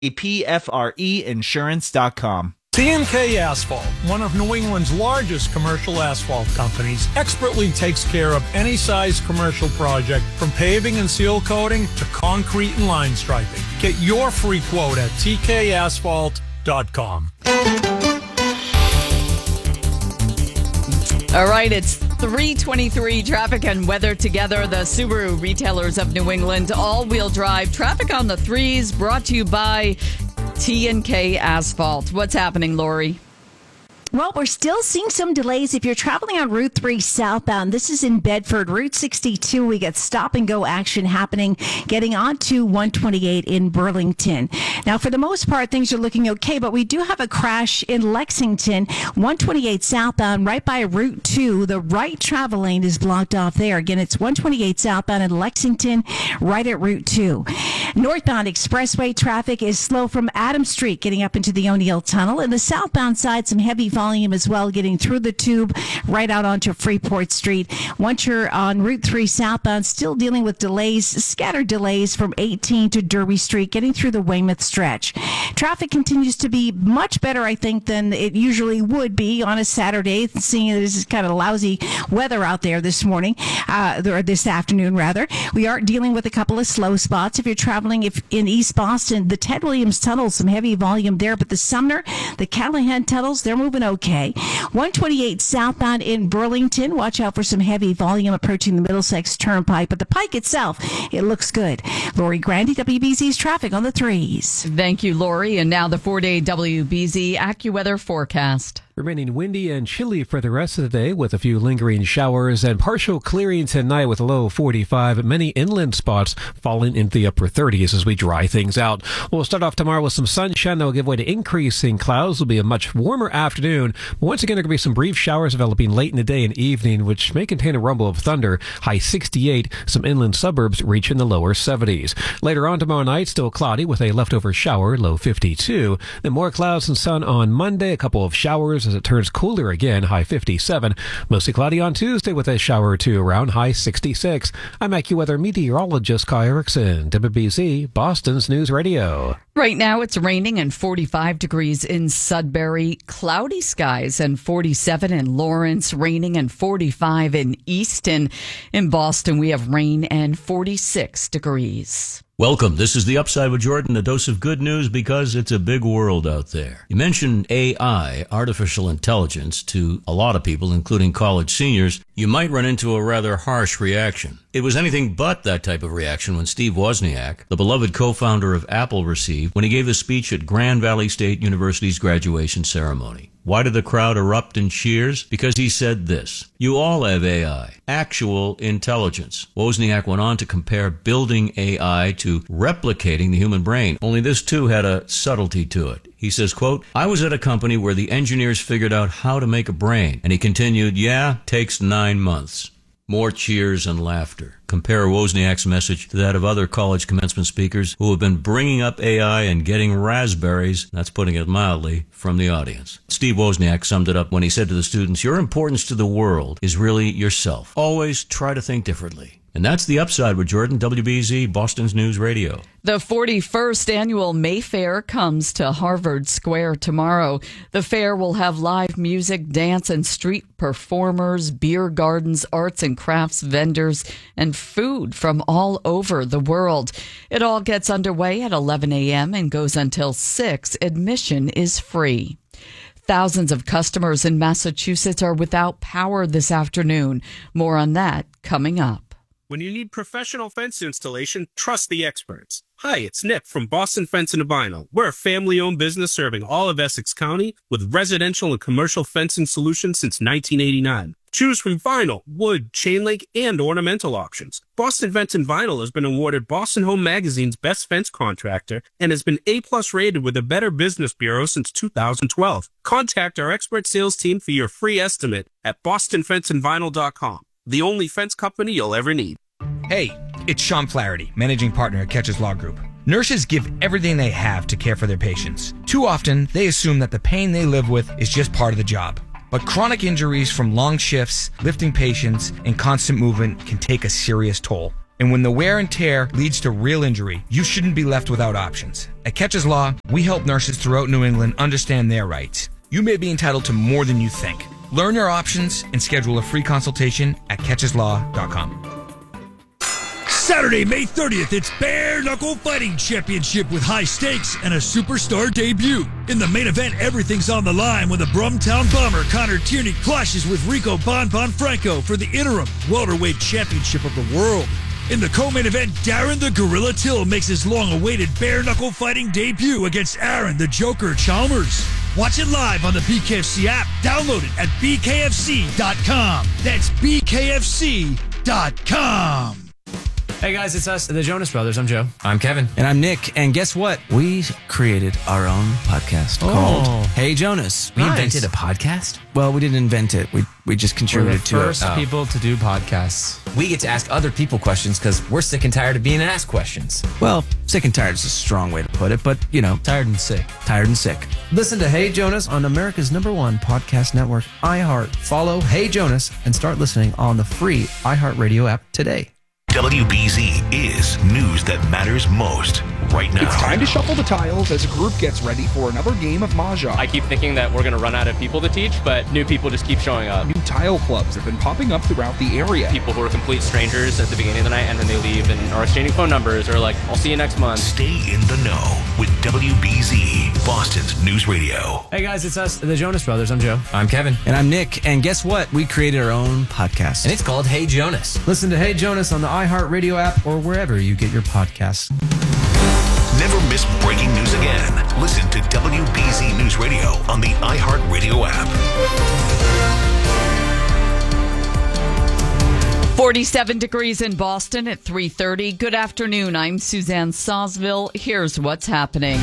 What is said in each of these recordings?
PFREinsurance.com. TNK Asphalt, one of New England's largest commercial asphalt companies, expertly takes care of any size commercial project from paving and seal coating to concrete and line striping. Get your free quote at tkasphalt.com. All right, it's 3:23 traffic and weather together. The Subaru retailers of New England, all-wheel drive traffic on the threes, brought to you by TNK Asphalt. What's happening, Lori? Well, we're still seeing some delays if you're traveling on Route 3 southbound. This is in Bedford. Route 62, we got stop-and-go action happening, getting onto 128 in Burlington. Now, for the most part, things are looking okay, but we do have a crash in Lexington, 128 southbound, right by Route 2. The right travel lane is blocked off there. Again, it's 128 southbound in Lexington, right at Route 2. Northbound expressway traffic is slow from Adams Street, getting up into the O'Neill Tunnel. And the southbound side, some heavy volume as well, getting through the tube right out onto Freeport Street. Once you're on Route 3 southbound, still dealing with delays, scattered delays from 18 to Derby Street, getting through the Weymouth stretch. Traffic continues to be much better, I think, than it usually would be on a Saturday, seeing this is kind of lousy weather out there this morning, or this afternoon, rather. We are dealing with a couple of slow spots. If you're traveling in East Boston, the Ted Williams Tunnel, some heavy volume there, but the Sumner, the Callahan Tunnels, they're moving okay. 128 southbound in Burlington, watch out for some heavy volume approaching the Middlesex Turnpike, but the Pike itself, it looks good. Lori Grandy, WBZ's traffic on the threes. Thank you, Lori. And now the 4-day WBZ AccuWeather forecast. Remaining windy and chilly for the rest of the day with a few lingering showers and partial clearing tonight with a low 45. Many inland spots falling into the upper 30s as we dry things out. We'll start off tomorrow with some sunshine that will give way to increasing clouds. It will be a much warmer afternoon. But once again, there could be some brief showers developing late in the day and evening, which may contain a rumble of thunder. High 68. Some inland suburbs reaching the lower 70s. Later on tomorrow night, still cloudy with a leftover shower, low 52. Then more clouds and sun on Monday. A couple of showers as it turns cooler again, high 57. Mostly cloudy on Tuesday with a shower or two around, high 66. I'm AccuWeather meteorologist Kai Erickson, WBZ, Boston's News Radio. Right now it's raining and 45 degrees in Sudbury, cloudy skies and 47 in Lawrence, raining and 45 in Easton. In Boston, we have rain and 46 degrees. Welcome. This is The Upside with Jordan, a dose of good news because it's a big world out there. You mentioned AI, artificial intelligence, to a lot of people, including college seniors. You might run into a rather harsh reaction. It was anything but that type of reaction when Steve Wozniak, the beloved co-founder of Apple, received when he gave a speech at Grand Valley State University's graduation ceremony. Why did the crowd erupt in cheers? Because he said this: "You all have AI, actual intelligence." Wozniak went on to compare building AI to replicating the human brain, only this too had a subtlety to it. He says, quote, "I was at a company where the engineers figured out how to make a brain." And he continued, "Yeah, takes 9 months. More cheers and laughter. Compare Wozniak's message to that of other college commencement speakers who have been bringing up AI and getting raspberries, that's putting it mildly, from the audience. Steve Wozniak summed it up when he said to the students, "Your importance to the world is really yourself. Always try to think differently." And that's The Upside with Jordan, WBZ, Boston's News Radio. The 41st annual Mayfair comes to Harvard Square tomorrow. The fair will have live music, dance, and street performers, beer gardens, arts and crafts vendors, and food from all over the world. It all gets underway at 11 a.m. and goes until 6. Admission is free. Thousands of customers in Massachusetts are without power this afternoon. More on that coming up. When you need professional fence installation, trust the experts. Hi, it's Nick from Boston Fence and Vinyl. We're a family-owned business serving all of Essex County with residential and commercial fencing solutions since 1989. Choose from vinyl, wood, chain link, and ornamental options. Boston Fence and Vinyl has been awarded Boston Home Magazine's Best Fence Contractor and has been A+ rated with the Better Business Bureau since 2012. Contact our expert sales team for your free estimate at bostonfenceandvinyl.com. The only fence company you'll ever need. Hey, it's Sean Flaherty, managing partner at Catches Law Group. Nurses give everything they have to care for their patients. Too often, they assume that the pain they live with is just part of the job. But chronic injuries from long shifts, lifting patients, and constant movement can take a serious toll. And when the wear and tear leads to real injury, you shouldn't be left without options. At Catches Law, we help nurses throughout New England understand their rights. You may be entitled to more than you think. Learn your options and schedule a free consultation at catcheslaw.com. Saturday, May 30th, it's Bare Knuckle Fighting Championship with high stakes and a superstar debut. In the main event, everything's on the line when the Brumtown Bomber Connor Tierney clashes with Rico Bon Franco for the interim welterweight championship of the world. In the co-main event, Darren the Gorilla Till makes his long-awaited bare knuckle fighting debut against Aaron the Joker Chalmers. Watch it live on the BKFC app. Download it at bkfc.com. That's bkfc.com. Hey guys, it's us, the Jonas Brothers. I'm Joe. I'm Kevin. And I'm Nick. And guess what? We created our own podcast called Hey Jonas. We invented a podcast? Well, we didn't invent it. We just contributed to it. We're the first people to do podcasts. We get to ask other people questions because we're sick and tired of being asked questions. Well, sick and tired is a strong way to put it, but, you know. Tired and sick. Tired and sick. Listen to Hey Jonas on America's #1 podcast network, iHeart. Follow Hey Jonas and start listening on the free iHeartRadio app today. WBZ is news that matters most right now. It's time to shuffle the tiles as a group gets ready for another game of Mahjong. I keep thinking that we're going to run out of people to teach, but new people just keep showing up. New tile clubs have been popping up throughout the area. People who are complete strangers at the beginning of the night and then they leave and are exchanging phone numbers or like, I'll see you next month. Stay in the know with WBZ, Boston's News Radio. Hey guys, it's us, the Jonas Brothers. I'm Joe. I'm Kevin. And I'm Nick. And guess what? We created our own podcast. And it's called Hey Jonas. Listen to Hey Jonas on the iHeartRadio app or wherever you get your podcasts. Never miss breaking news again. Listen to WBZ News Radio on the iHeartRadio app. 47 degrees in Boston at 3:30. Good afternoon. I'm Suzanne Sosville. Here's what's happening.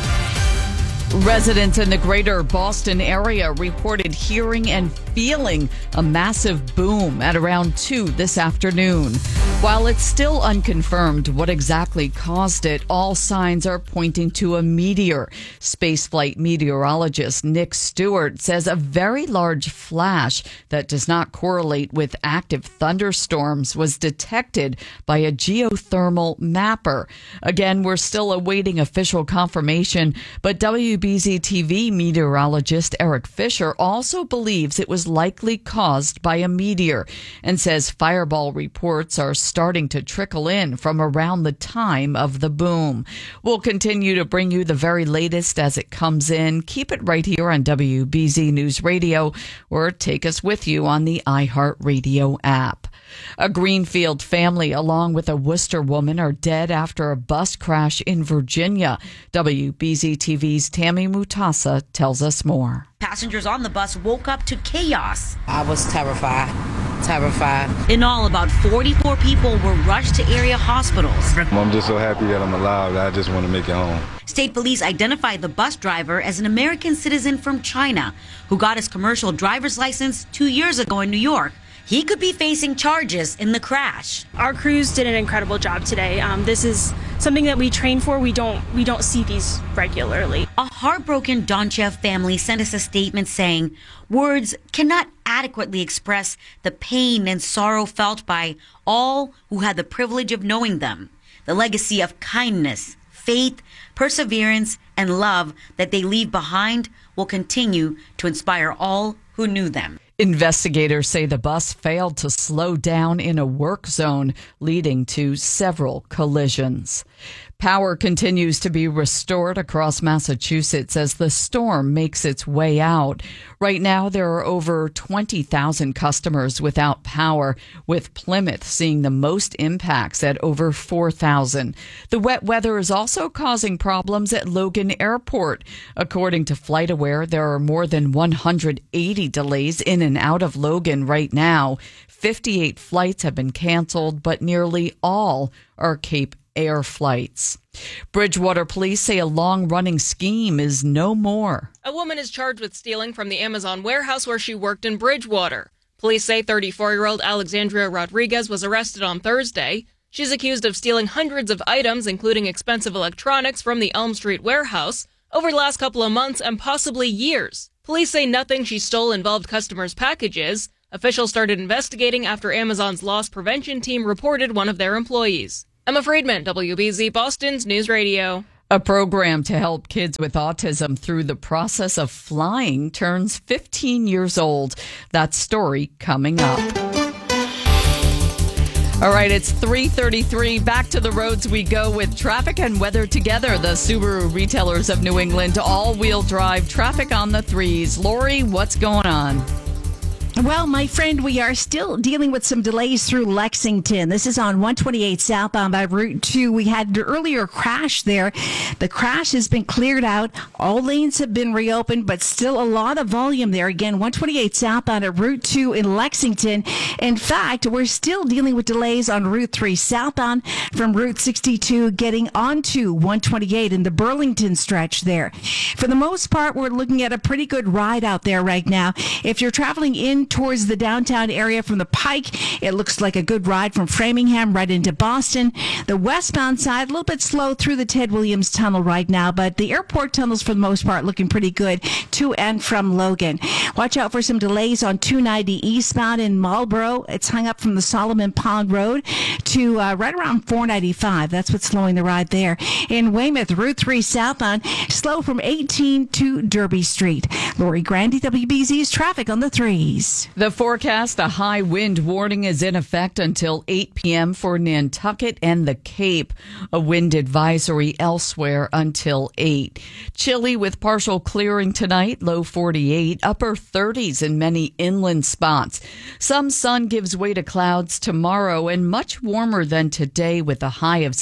Residents in the greater Boston area reported hearing and feeling a massive boom at around 2 this afternoon. While it's still unconfirmed what exactly caused it, all signs are pointing to a meteor. Spaceflight meteorologist Nick Stewart says a very large flash that does not correlate with active thunderstorms was detected by a geothermal mapper. Again, we're still awaiting official confirmation, but WBZ TV meteorologist Eric Fisher also believes it was likely caused by a meteor and says fireball reports are starting to trickle in from around the time of the boom. We'll continue to bring you the very latest as it comes in. Keep it right here on WBZ News Radio or take us with you on the iHeartRadio app. A Greenfield family along with a Worcester woman are dead after a bus crash in Virginia. WBZ TV's Tammy Mutasa tells us more. Passengers on the bus woke up to chaos. I was terrified. In all, about 44 people were rushed to area hospitals. I'm just so happy that I'm alive. I just want to make it home. State police identified the bus driver as an American citizen from China who got his commercial driver's license 2 years ago in New York. He could be facing charges in the crash. Our crews did an incredible job today. This is something that we train for. We don't see these regularly. A heartbroken Donchev family sent us a statement saying, words cannot adequately express the pain and sorrow felt by all who had the privilege of knowing them. The legacy of kindness, faith, perseverance, and love that they leave behind will continue to inspire all who knew them. Investigators say the bus failed to slow down in a work zone, leading to several collisions. Power continues to be restored across Massachusetts as the storm makes its way out. Right now, there are over 20,000 customers without power, with Plymouth seeing the most impacts at over 4,000. The wet weather is also causing problems at Logan Airport. According to FlightAware, there are more than 180 delays in and out of Logan right now. 58 flights have been canceled, but nearly all are Cape Air flights. Bridgewater police say a long-running scheme is no more. A woman is charged with stealing from the Amazon warehouse where she worked in Bridgewater. Police say 34-year-old Alexandria Rodriguez was arrested on Thursday. She's accused of stealing hundreds of items, including expensive electronics, from the Elm Street warehouse over the last couple of months and possibly years. Police say nothing she stole involved customers' packages. Officials started investigating after Amazon's loss prevention team reported one of their employees. Emma Friedman, WBZ Boston's News Radio. A program to help kids with autism through the process of flying turns 15 years old. That story coming up. All right, it's 3:33. Back to the roads we go with traffic and weather together. The Subaru retailers of New England, all-wheel drive traffic on the threes. Lori, what's going on? Well, my friend, we are still dealing with some delays through Lexington. This is on 128 southbound by Route 2. We had an earlier crash there. The crash has been cleared out. All lanes have been reopened, but still a lot of volume there. Again, 128 southbound at Route 2 in Lexington. In fact, we're still dealing with delays on Route 3 southbound from Route 62 getting onto 128 in the Burlington stretch there. For the most part, we're looking at a pretty good ride out there right now. If you're traveling in towards the downtown area from the Pike, it looks like a good ride from Framingham right into Boston. The westbound side, a little bit slow through the Ted Williams Tunnel right now, but the airport tunnels for the most part looking pretty good to and from Logan. Watch out for some delays on 290 eastbound in Marlboro. It's hung up from the Solomon Pond Road to right around 495. That's what's slowing the ride there. In Weymouth, Route 3 southbound, slow from 18 to Derby Street. Lori Grandy, WBZ's traffic on the threes. The forecast, a high wind warning is in effect until 8 p.m. for Nantucket and the Cape. A wind advisory elsewhere until 8. Chilly with partial clearing tonight, low 48, upper 30s in many inland spots. Some sun gives way to clouds tomorrow and much warmer than today with a high of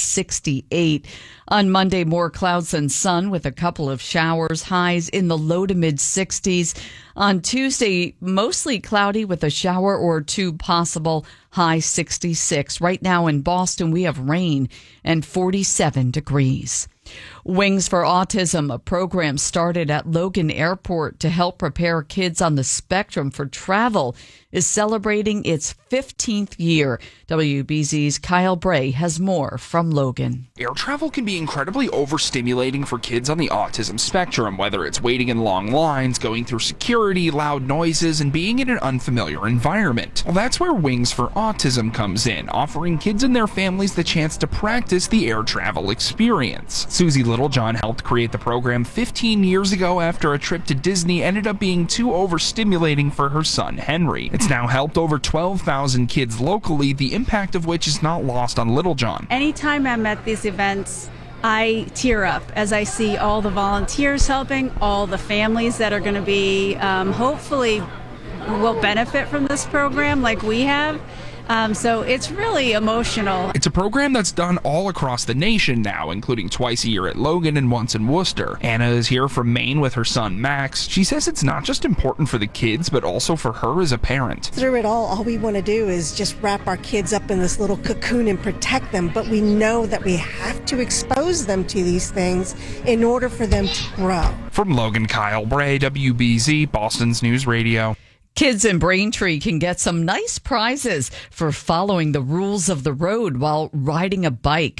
68. On Monday, more clouds than sun with a couple of showers, highs in the low to mid 60s. On Tuesday, mostly cloudy with a shower or two possible, high 66. Right now in Boston, we have rain and 47 degrees. Wings for Autism, a program started at Logan Airport to help prepare kids on the spectrum for travel, is celebrating its 15th year. WBZ's Kyle Bray has more from Logan. Air travel can be incredibly overstimulating for kids on the autism spectrum, whether it's waiting in long lines, going through security, loud noises, and being in an unfamiliar environment. Well, that's where Wings for Autism comes in, offering kids and their families the chance to practice the air travel experience. Susie Littlejohn helped create the program 15 years ago after a trip to Disney ended up being too overstimulating for her son, Henry. It's now helped over 12,000 kids locally, the impact of which is not lost on Littlejohn. Anytime I'm at these events, I tear up as I see all the volunteers helping, all the families that are going to be hopefully will benefit from this program like we have. So it's really emotional. It's a program that's done all across the nation now, including twice a year at Logan and once in Worcester. Anna is here from Maine with her son, Max. She says it's not just important for the kids, but also for her as a parent. Through it all we want to do is just wrap our kids up in this little cocoon and protect them. But we know that we have to expose them to these things in order for them to grow. From Logan, Kyle Bray, WBZ, Boston's News Radio. Kids in Braintree can get some nice prizes for following the rules of the road while riding a bike.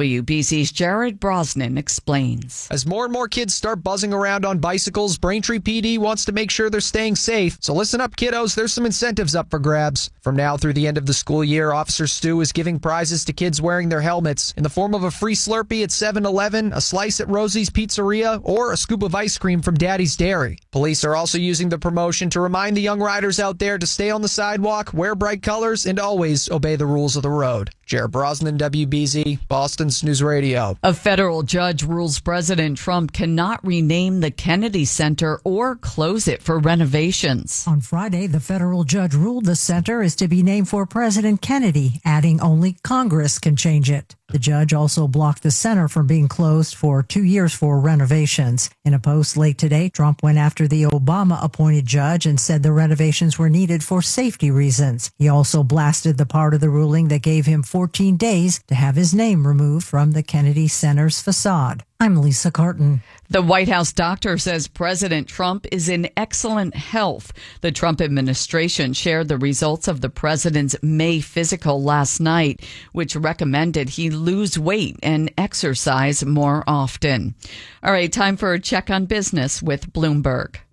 WBZ's Jared Brosnan explains. As more and more kids start buzzing around on bicycles, Braintree PD wants to make sure they're staying safe. So listen up, kiddos. There's some incentives up for grabs. From now through the end of the school year, Officer Stu is giving prizes to kids wearing their helmets in the form of a free Slurpee at 7-Eleven, a slice at Rosie's Pizzeria, or a scoop of ice cream from Daddy's Dairy. Police are also using the promotion to remind the young riders out there to stay on the sidewalk, wear bright colors, and always obey the rules of the road. Jared Brosnan, WBZ, Boston's News Radio. A federal judge rules President Trump cannot rename the Kennedy Center or close it for renovations. On Friday, the federal judge ruled the center is to be named for President Kennedy, adding only Congress can change it. The judge also blocked the center from being closed for 2 years for renovations. In a post late today, Trump went after the Obama-appointed judge and said the renovations were needed for safety reasons. He also blasted the part of the ruling that gave him 14 days to have his name removed from the Kennedy Center's facade. I'm Lisa Carton. The White House doctor says President Trump is in excellent health. The Trump administration shared the results of the president's May physical last night, which recommended he lose weight and exercise more often. All right, time for a check on business with Bloomberg.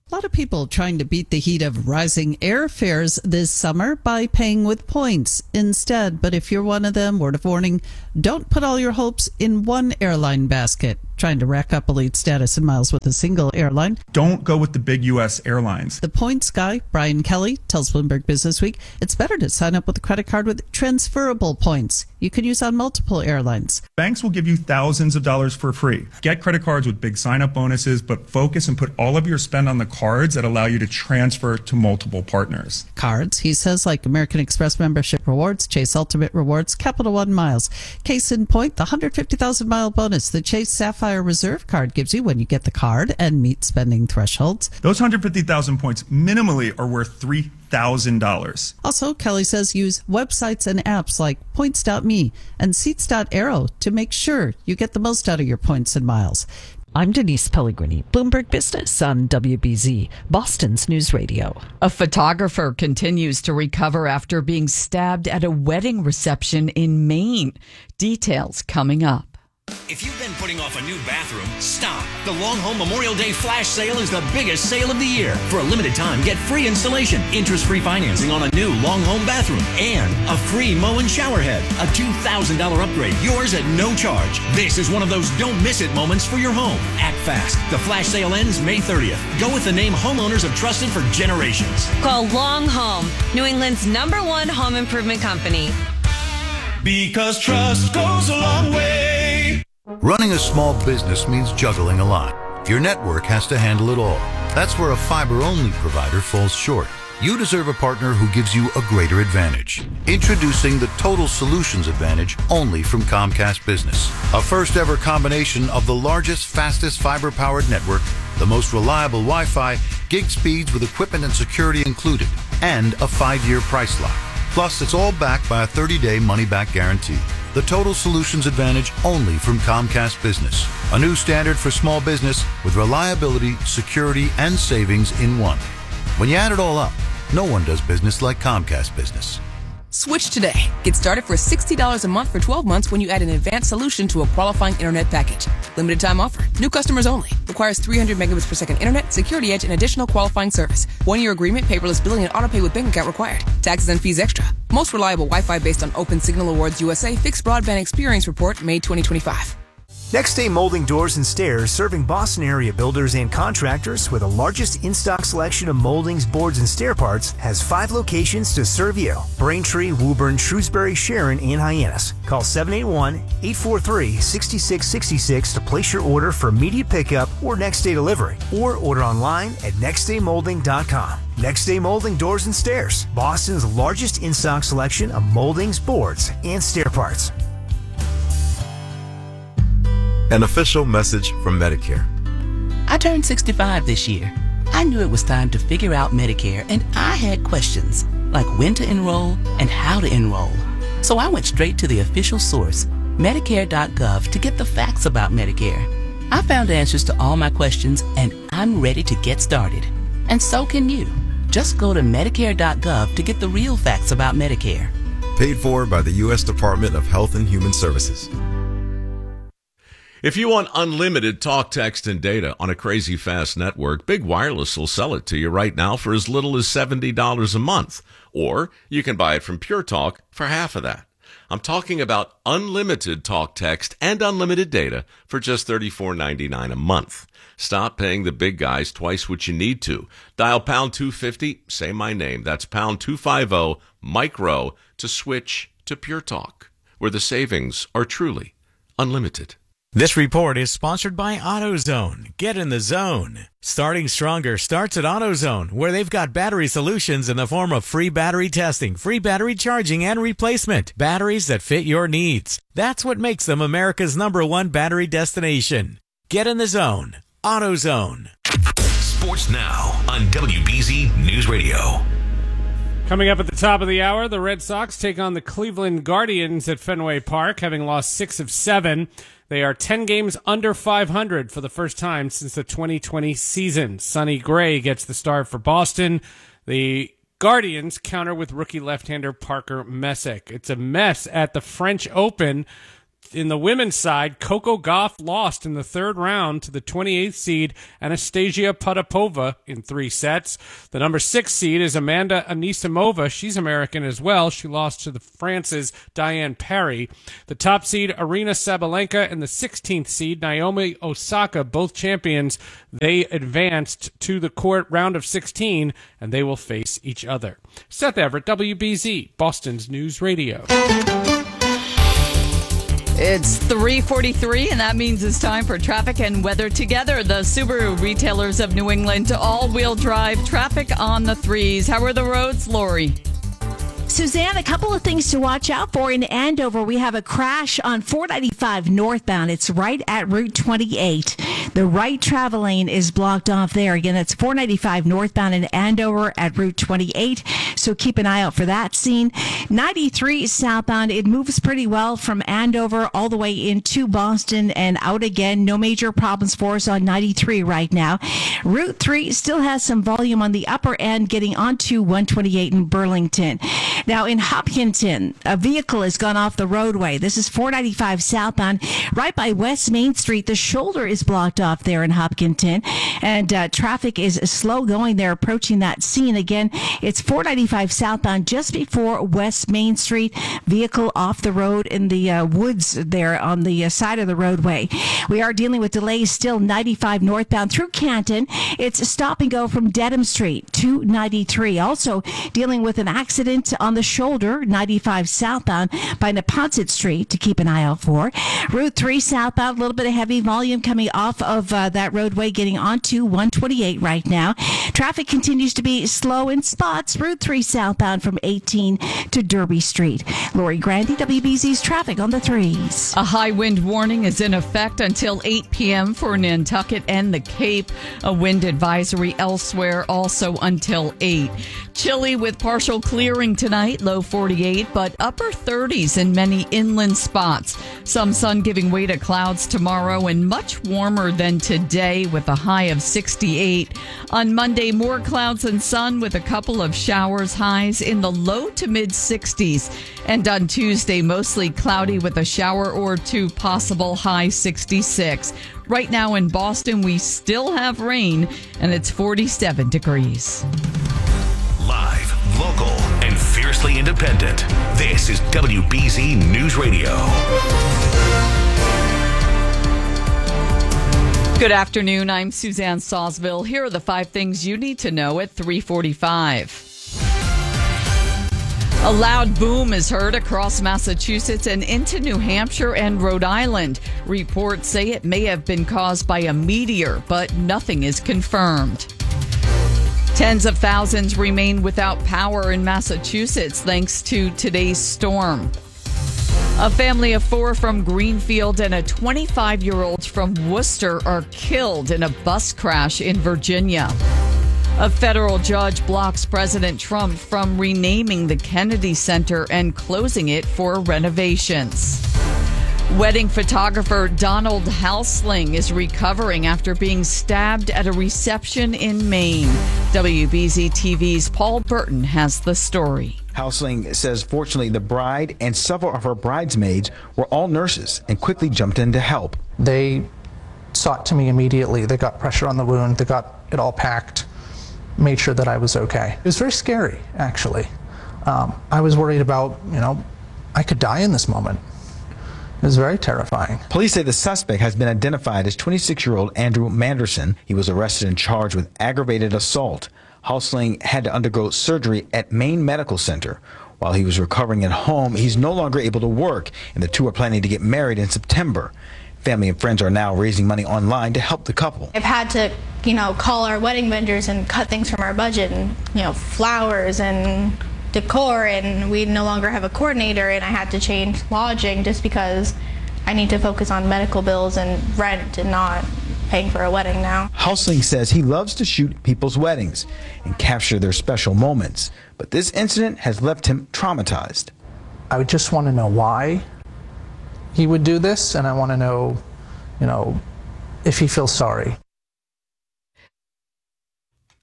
A lot of people trying to beat the heat of rising airfares this summer by paying with points instead. But if you're one of them, word of warning, don't put all your hopes in one airline basket. Trying to rack up elite status and miles with a single airline. Don't go with the big U.S. airlines. The points guy, Brian Kelly, tells Bloomberg Businessweek it's better to sign up with a credit card with transferable points you can use on multiple airlines. Banks will give you thousands of dollars for free. Get credit cards with big sign-up bonuses, but focus and put all of your spend on the cards that allow you to transfer to multiple partners. Cards, he says, like American Express membership rewards, Chase Ultimate rewards, Capital One miles. Case in point, the 150,000-mile bonus the Chase Sapphire Reserve card gives you when you get the card and meet spending thresholds. Those 150,000 points minimally are worth $3,000. Also, Kelly says use websites and apps like Points.me and Seats.aero to make sure you get the most out of your points and miles. I'm Denise Pellegrini, Bloomberg Business on WBZ, Boston's News Radio. A photographer continues to recover after being stabbed at a wedding reception in Maine. Details coming up. If you've been putting off a new bathroom, stop. The Long Home Memorial Day Flash Sale is the biggest sale of the year. For a limited time, get free installation, interest-free financing on a new Long Home bathroom, and a free Moen shower head. A $2,000 upgrade, yours at no charge. This is one of those don't miss it moments for your home. Act fast. The Flash Sale ends May 30th. Go with the name homeowners have trusted for generations. Call Long Home, New England's #1 home improvement company. Because trust goes a long way. Running a small business means juggling a lot. Your network has to handle it all. That's where a fiber-only provider falls short. You deserve a partner who gives you a greater advantage. Introducing the Total Solutions Advantage only from Comcast Business. A first-ever combination of the largest, fastest fiber-powered network, the most reliable Wi-Fi, gig speeds with equipment and security included, and a 5-year price lock. Plus, it's all backed by a 30-day money-back guarantee. The Total Solutions Advantage only from Comcast Business. A new standard for small business with reliability, security, and savings in one. When you add it all up, no one does business like Comcast Business. Switch today. Get started for $60 a month for 12 months when you add an advanced solution to a qualifying internet package. Limited time offer. New customers only. Requires 300 megabits per second internet, security edge, and additional qualifying service. 1-year agreement, paperless billing, and autopay with bank account required. Taxes and fees extra. Most reliable Wi-Fi based on Open Signal Awards USA Fixed Broadband Experience Report, May 2025. Next Day Molding Doors and Stairs, serving Boston area builders and contractors with the largest in-stock selection of moldings, boards, and stair parts, has 5 locations to serve you. Braintree, Woburn, Shrewsbury, Sharon, and Hyannis. Call 781-843-6666 to place your order for immediate pickup or next day delivery, or order online at nextdaymolding.com. Next Day Molding Doors and Stairs, Boston's largest in-stock selection of moldings, boards, and stair parts. An official message from Medicare. I turned 65 this year. I knew it was time to figure out Medicare, and I had questions, like when to enroll and how to enroll. So I went straight to the official source, Medicare.gov, to get the facts about Medicare. I found answers to all my questions, and I'm ready to get started. And so can you. Just go to Medicare.gov to get the real facts about Medicare. Paid for by the U.S. Department of Health and Human Services. If you want unlimited talk, text, and data on a crazy fast network, Big Wireless will sell it to you right now for as little as $70 a month. Or you can buy it from Pure Talk for half of that. I'm talking about unlimited talk, text, and unlimited data for just $34.99 a month. Stop paying the big guys twice what you need to. Dial pound 250, say my name. That's pound 250, micro, to switch to Pure Talk, where the savings are truly unlimited. This report is sponsored by AutoZone. Get in the zone. Starting Stronger starts at AutoZone, where they've got battery solutions in the form of free battery testing, free battery charging, and replacement. Batteries that fit your needs. That's what makes them America's #1 battery destination. Get in the zone. AutoZone. Sports now on WBZ News Radio. Coming up at the top of the hour, the Red Sox take on the Cleveland Guardians at Fenway Park, having lost 6 of 7. They are 10 games under 500 for the first time since the 2020 season. Sonny Gray gets the start for Boston. The Guardians counter with rookie left-hander Parker Messick. It's a mess at the French Open. In the women's side, Coco Gauff lost in the third round to the 28th seed Anastasia Potapova in 3 sets. The number 6 seed is Amanda Anisimova. She's American as well. She lost to France's Diane Parry. The top seed Aryna Sabalenka and the 16th seed Naomi Osaka, both champions, they advanced to the court round of 16, and they will face each other. Seth Everett, WBZ, Boston's News Radio. It's 3:43, and that means it's time for traffic and weather together. The Subaru retailers of New England, all-wheel drive traffic on the 3s. How are the roads, Lori? Suzanne, a couple of things to watch out for in Andover. We have a crash on 495 northbound. It's right at Route 28. The right travel lane is blocked off there. Again, that's 495 northbound in Andover at Route 28. So keep an eye out for that scene. 93 southbound. It moves pretty well from Andover all the way into Boston and out again. No major problems for us on 93 right now. Route 3 still has some volume on the upper end getting onto 128 in Burlington. Now, in Hopkinton, a vehicle has gone off the roadway. This is 495 southbound, right by West Main Street. The shoulder is blocked off there in Hopkinton, and traffic is slow going there approaching that scene. Again, it's 495 southbound just before West Main Street. Vehicle off the road in the woods there on the side of the roadway. We are dealing with delays still 95 northbound through Canton. It's stop and go from Dedham Street to 93. Also dealing with an accident on the shoulder, 95 southbound by Neponset Street to keep an eye out for. Route 3 southbound, a little bit of heavy volume coming off of that roadway getting onto 128 right now. Traffic continues to be slow in spots. Route 3 southbound from 18 to Derby Street. Lori Grandy, WBZ's traffic on the 3s. A high wind warning is in effect until 8 p.m. for Nantucket and the Cape. A wind advisory elsewhere also until 8. Chilly with partial clearing tonight, low 48, but upper 30s in many inland spots. Some sun giving way to clouds tomorrow and much warmer than today with a high of 68. On Monday, more clouds and sun with a couple of showers, highs in the low to mid 60s. And on Tuesday, mostly cloudy with a shower or two possible, high 66. Right now in Boston, we still have rain and it's 47 degrees. Live, local, and fiercely independent. This is WBZ News Radio. Good afternoon. I'm Suzanne Sawsville. Here are the 5 things you need to know at 3:45. A loud boom is heard across Massachusetts and into New Hampshire and Rhode Island. Reports say it may have been caused by a meteor, but nothing is confirmed. Tens of thousands remain without power in Massachusetts thanks to today's storm. A family of 4 from Greenfield and a 25-year-old from Worcester are killed in a bus crash in Virginia. A federal judge blocks President Trump from renaming the Kennedy Center and closing it for renovations. Wedding photographer Donald Halsling is recovering after being stabbed at a reception in Maine. WBZ TV's Paul Burton has the story. Halsling says fortunately the bride and several of her bridesmaids were all nurses and quickly jumped in to help. They sought to me immediately. They got pressure on the wound. They got it all packed, made sure that I was okay. It was very scary, actually. I was worried about, I could die in this moment. It was very terrifying. Police say the suspect has been identified as 26-year-old Andrew Manderson. He was arrested and charged with aggravated assault. Halsling had to undergo surgery at Maine Medical Center. While he was recovering at home, he's no longer able to work, and the two are planning to get married in September. Family and friends are now raising money online to help the couple. I've had to, call our wedding vendors and cut things from our budget and, flowers and decor, and we no longer have a coordinator, and I had to change lodging just because I need to focus on medical bills and rent and not paying for a wedding now. Halsling says he loves to shoot people's weddings and capture their special moments, but this incident has left him traumatized. I would just want to know why he would do this, and I want to know, if he feels sorry.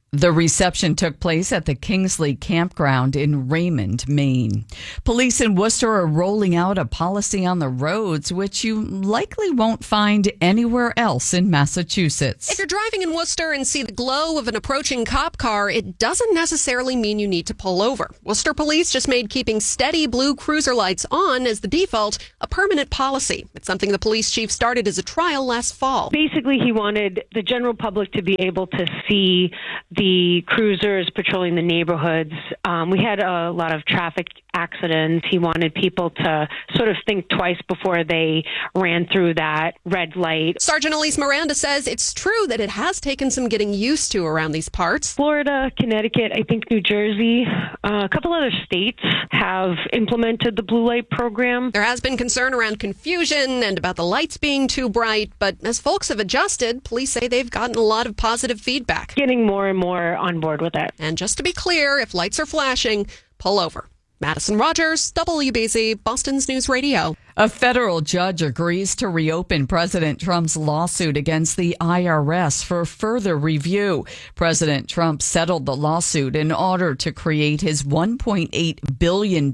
The reception took place at the Kingsley Campground in Raymond, Maine. Police in Worcester are rolling out a policy on the roads, which you likely won't find anywhere else in Massachusetts. If you're driving in Worcester and see the glow of an approaching cop car, it doesn't necessarily mean you need to pull over. Worcester police just made keeping steady blue cruiser lights on as the default a permanent policy. It's something the police chief started as a trial last fall. Basically, he wanted the general public to be able to see the cruisers patrolling the neighborhoods. We had a lot of traffic accidents. He wanted people to sort of think twice before they ran through that red light. Sergeant Elise Miranda says it's true that it has taken some getting used to around these parts. Florida, Connecticut, I think New Jersey, a couple other states have implemented the blue light program. There has been concern around confusion and about the lights being too bright, but as folks have adjusted, police say they've gotten a lot of positive feedback. Getting more and more on board with it. And just to be clear, if lights are flashing, pull over. Madison Rogers, WBZ, Boston's News Radio. A federal judge agrees to reopen President Trump's lawsuit against the IRS for further review. President Trump settled the lawsuit in order to create his $1.8 billion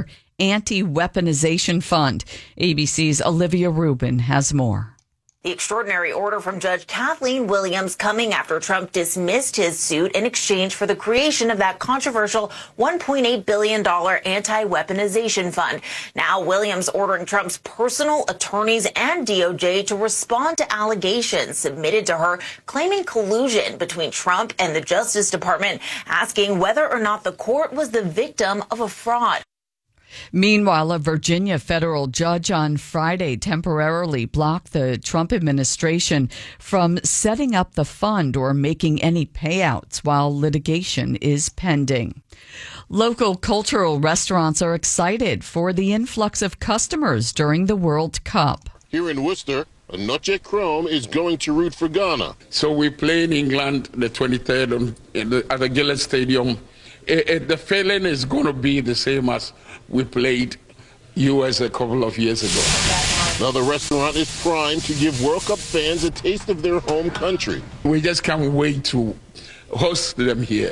anti-weaponization fund. ABC's Olivia Rubin has more. The extraordinary order from Judge Kathleen Williams coming after Trump dismissed his suit in exchange for the creation of that controversial $1.8 billion anti-weaponization fund. Now Williams ordering Trump's personal attorneys and DOJ to respond to allegations submitted to her claiming collusion between Trump and the Justice Department, asking whether or not the court was the victim of a fraud. Meanwhile, a Virginia federal judge on Friday temporarily blocked the Trump administration from setting up the fund or making any payouts while litigation is pending. Local cultural restaurants are excited for the influx of customers during the World Cup. Here in Worcester, Noche Chrome is going to root for Ghana. So we play in England the 23rd at the Gillette Stadium. The feeling is going to be the same as we played U.S. a couple of years ago. Now the restaurant is primed to give World Cup fans a taste of their home country. We just can't wait to host them here.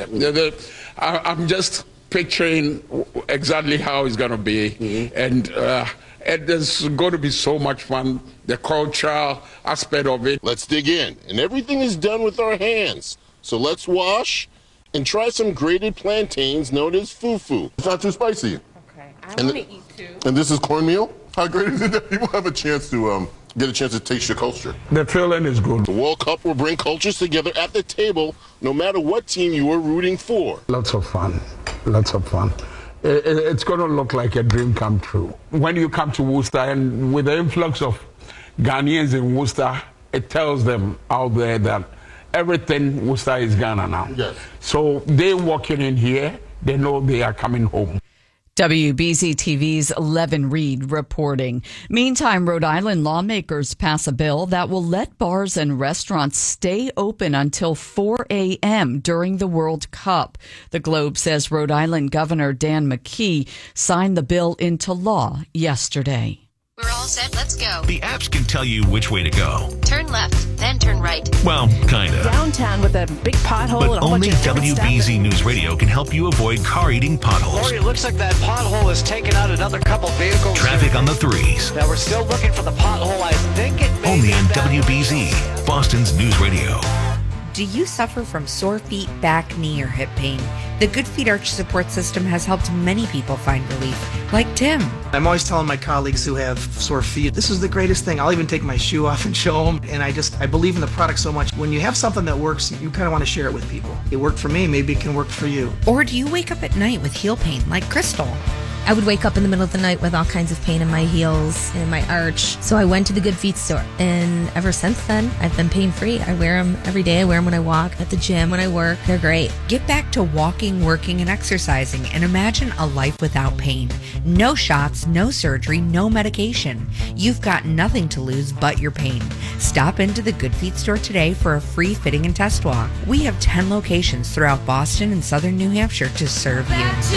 I'm just picturing exactly how it's going to be. And there's going to be so much fun, the cultural aspect of it. Let's dig in. And everything is done with our hands. So let's wash and try some grated plantains known as fufu. It's not too spicy. Okay, I want to eat too. And this is cornmeal? How great is it that people have a chance to get a chance to taste your culture? The feeling is good. The World Cup will bring cultures together at the table, no matter what team you are rooting for. Lots of fun. Lots of fun. It's going to look like a dream come true. When you come to Worcester, and with the influx of Ghanaians in Worcester, it tells them out there that everything Worcester is Ghana now. Yes. So they walking in here, they know they are coming home. WBZ TV's Levin Reed reporting. Meantime, Rhode Island lawmakers pass a bill that will let bars and restaurants stay open until 4 a.m. during the World Cup. The Globe says Rhode Island Governor Dan McKee signed the bill into law yesterday. We're all set. Let's go. The apps can tell you which way to go. Turn left, then turn right. Well, kind of. Downtown with a big pothole and a But whole only bunch of WBZ News Radio can help you avoid car-eating potholes. Lori, it looks like that pothole has taken out another couple vehicles. Traffic on the threes. Now we're still looking for the pothole. I think it may Only be on that. WBZ, Boston's News Radio. Do you suffer from sore feet, back, knee, or hip pain? The Good Feet Arch support system has helped many people find relief, like Tim. I'm always telling my colleagues who have sore feet, this is the greatest thing. I'll even take my shoe off and show them. And I believe in the product so much. When you have something that works, you kind of want to share it with people. It worked for me, maybe it can work for you. Or do you wake up at night with heel pain, like Crystal? I would wake up in the middle of the night with all kinds of pain in my heels and my arch. So I went to the Good Feet store. And ever since then, I've been pain-free. I wear them every day. I wear them when I walk, at the gym, when I work. They're great. Get back to walking, working, and exercising and imagine a life without pain. No shots, no surgery, no medication. You've got nothing to lose but your pain. Stop into the Good Feet store today for a free fitting and test walk. We have 10 locations throughout Boston and southern New Hampshire to serve you.